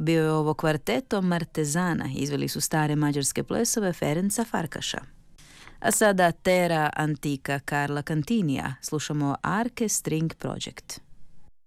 Bio je ovo kvarteto Martezana, izveli su stare mađarske plesove Ferenca Farkaša. A sada Terra Antica Carla Cantinija, slušamo Arche String Project.